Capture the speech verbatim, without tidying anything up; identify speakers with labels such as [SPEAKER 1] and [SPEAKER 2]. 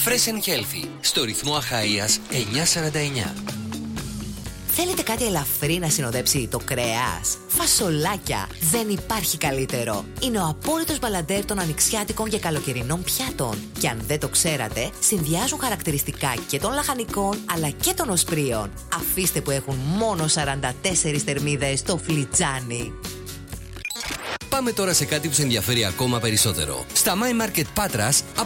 [SPEAKER 1] Fresh and Healthy, στο ρυθμό Αχαΐας εννιακόσια σαράντα εννιά.
[SPEAKER 2] Θέλετε κάτι ελαφρύ να συνοδέψει το κρέας? Φασολάκια! Δεν υπάρχει καλύτερο. Είναι ο απόλυτος μπαλαντέρ των ανοιξιάτικων και καλοκαιρινών πιάτων. Και αν δεν το ξέρατε, συνδυάζουν χαρακτηριστικά και των λαχανικών αλλά και των οσπρίων. Αφήστε που έχουν μόνο σαράντα τέσσερις θερμίδες στο φλιτζάνι.
[SPEAKER 1] Πάμε τώρα σε κάτι που σε ενδιαφέρει ακόμα περισσότερο. Στα My Market Patras